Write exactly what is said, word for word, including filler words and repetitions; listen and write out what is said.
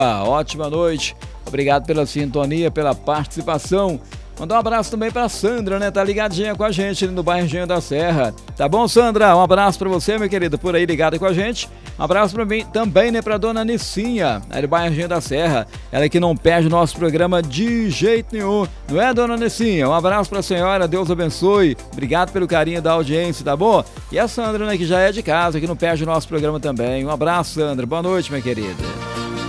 Ah, ótima noite, obrigado pela sintonia, pela participação. Mandar um abraço também pra Sandra, né? Tá ligadinha com a gente ali no bairro Engenho da Serra. Tá bom, Sandra? Um abraço pra você, meu querido, por aí ligada com a gente. Um abraço pra mim também, né? Pra dona Nicinha, ali no bairro Engenho da Serra. Ela que não perde o nosso programa de jeito nenhum. Não é, dona Nicinha? Um abraço pra senhora, Deus abençoe. Obrigado pelo carinho da audiência, tá bom? E a Sandra, né? Que já é de casa, que não perde o nosso programa também. Um abraço, Sandra. Boa noite, minha querida.